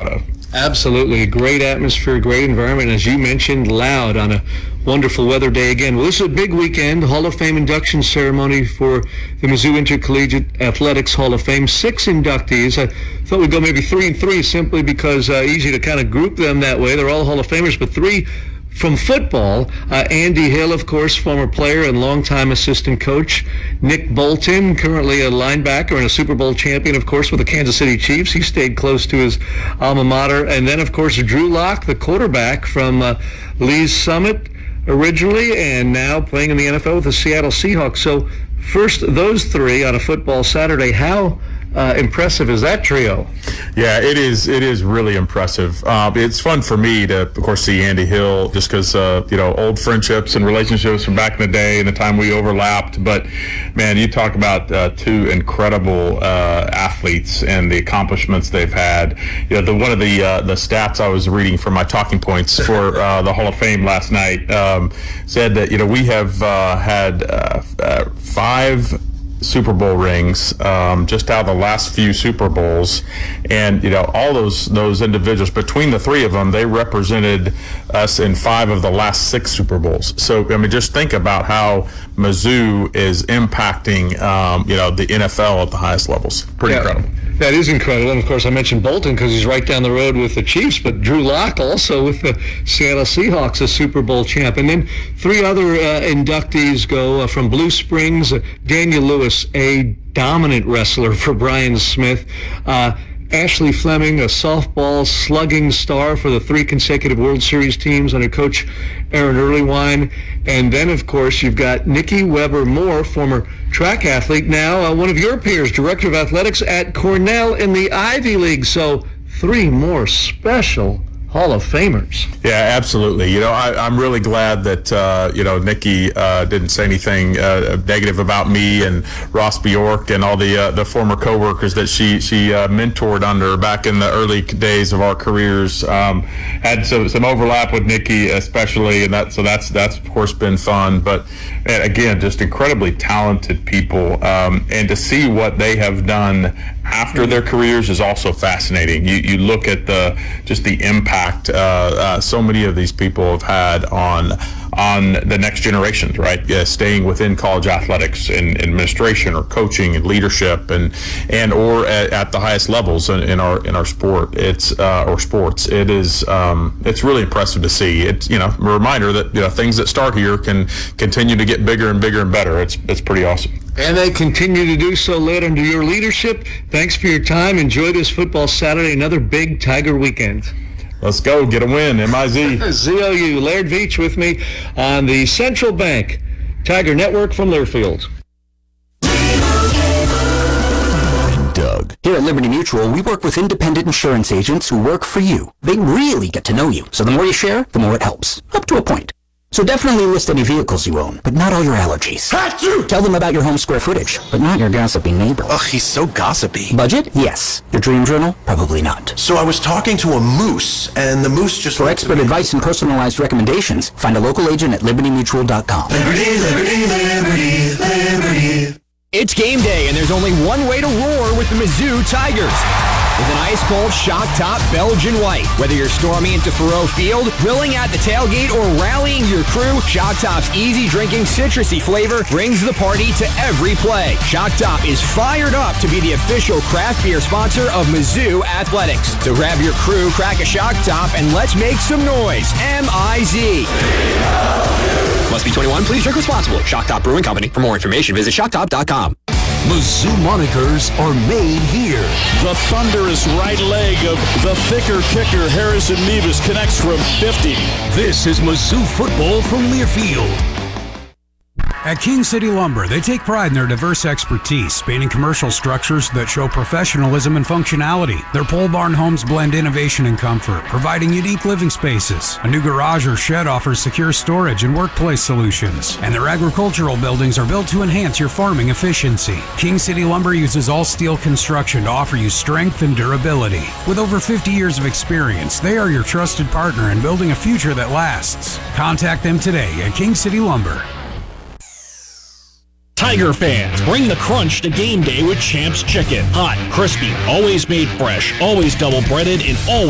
proud of. Absolutely. Great atmosphere, great environment. As you mentioned, loud on a wonderful weather day again. Well, this is a big weekend. Hall of Fame induction ceremony for the Mizzou Intercollegiate Athletics Hall of Fame. 6 inductees. I thought we'd go maybe 3 and 3 simply because easy to kind of group them that way. They're all Hall of Famers, but 3 from football. Andy Hill, of course, former player and longtime assistant coach. Nick Bolton, currently a linebacker and a Super Bowl champion, of course, with the Kansas City Chiefs. He stayed close to his alma mater. And then, of course, Drew Lock, the quarterback from Lee's Summit originally and now playing in the NFL with the Seattle Seahawks. So first, those 3 on a football Saturday. How impressive is that trio? Yeah, it is really impressive. It's fun for me to, of course, see Andy Hill just because, old friendships and relationships from back in the day and the time we overlapped. But, man, you talk about 2 incredible athletes and the accomplishments they've had. One of the stats I was reading from my talking points for the Hall of Fame last night said that, we have had 5 Super Bowl rings just out of the last few Super Bowls, and all those individuals, between the 3 of them, they represented us in 5 of the last 6 Super Bowls. So just think about how Mizzou is impacting the NFL at the highest levels. Pretty incredible. That is incredible. And, of course, I mentioned Bolton because he's right down the road with the Chiefs, but Drew Lock also with the Seattle Seahawks, a Super Bowl champ. And then 3 other inductees go from Blue Springs, Daniel Lewis, a dominant wrestler for Brian Smith, Ashley Fleming, a softball slugging star for the 3 consecutive World Series teams under Coach Aaron Earlywine. And then, of course, you've got Nikki Weber-Moore, former track athlete, now one of your peers, Director of Athletics at Cornell in the Ivy League. So 3 more special Hall of Famers. Yeah, absolutely. I'm really glad that, Nikki didn't say anything negative about me and Ross Bjork and all the former coworkers that she mentored under back in the early days of our careers. Had some overlap with Nikki especially, and that's of course been fun. But again, just incredibly talented people, and to see what they have done after their careers is also fascinating. You look at the impact so many of these people have had on the next generations, right? Staying within college athletics in administration or coaching and leadership and or at the highest levels in our sport. It's sports. It's really impressive to see. It's a reminder that things that start here can continue to get bigger and bigger and better. It's pretty awesome. And they continue to do so led under your leadership. Thanks for your time. Enjoy this football Saturday, another big Tiger weekend. Let's go. Get a win. MIZ. ZOU. Laird Veach with me on the Central Bank Tiger Network from Learfield. Doug. Here at Liberty Mutual, we work with independent insurance agents who work for you. They really get to know you. So the more you share, the more it helps. Up to a point. So definitely list any vehicles you own, but not all your allergies. Achoo! Tell them about your home square footage, but not your gossipy neighbor. Ugh, he's so gossipy. Budget? Yes. Your dream journal? Probably not. So I was talking to a moose, and the moose just... For expert advice and personalized recommendations, find a local agent at libertymutual.com. Liberty, liberty, liberty, liberty. It's game day, and there's only one way to roar with the Mizzou Tigers. With an ice-cold shock-top Belgian white. Whether you're storming into Thoreau Field, grilling at the tailgate, or rallying your crew, Shock Top's easy-drinking citrusy flavor brings the party to every play. Shock Top is fired up to be the official craft beer sponsor of Mizzou Athletics. So grab your crew, crack a Shock Top, and let's make some noise. M-I-Z. Must be 21. Please drink responsibly. Shock Top Brewing Company. For more information, visit shocktop.com. Mizzou monikers are made here. The thunderous right leg of the thicker kicker, Harrison Mevis, connects from 50. This is Mizzou football from Learfield. At King City Lumber, they take pride in their diverse expertise, spanning commercial structures that show professionalism and functionality. Their pole barn homes blend innovation and comfort, providing unique living spaces. A new garage or shed offers secure storage and workplace solutions. And their agricultural buildings are built to enhance your farming efficiency. King City Lumber uses all steel construction to offer you strength and durability. With over 50 years of experience, they are your trusted partner in building a future that lasts. Contact them today at King City Lumber. Tiger fans, bring the crunch to game day with Champs Chicken. Hot, crispy, always made fresh, always double breaded, and always